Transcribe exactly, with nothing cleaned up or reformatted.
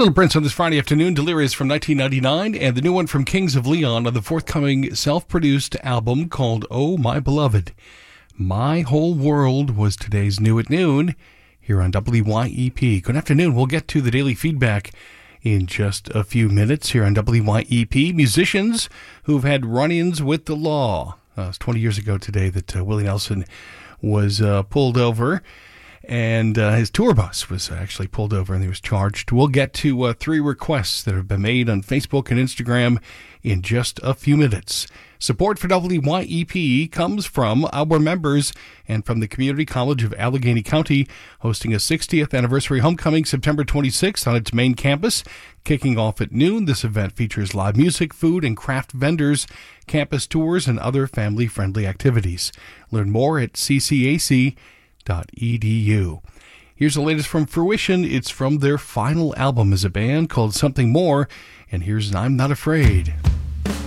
Little Prince on this Friday afternoon, Delirious from nineteen ninety-nine, and the new one from Kings of Leon on the forthcoming self-produced album called Oh My Beloved. My Whole World was today's New at Noon here on W Y E P. Good afternoon. We'll get to the daily feedback in just a few minutes here on W Y E P. Musicians who've had run-ins with the law. Uh, it was twenty years ago today that uh, Willie Nelson was uh, pulled over. And uh, his tour bus was actually pulled over and he was charged. We'll get to uh, three requests that have been made on Facebook and Instagram in just a few minutes. Support for W Y E P comes from our members and from the Community College of Allegheny County, hosting a sixtieth anniversary homecoming September twenty-sixth on its main campus. Kicking off at noon, this event features live music, food, and craft vendors, campus tours, and other family-friendly activities. Learn more at c c a c dot e d u. Here's the latest from Fruition. It's from their final album as a band called Something More, and here's I'm Not Afraid.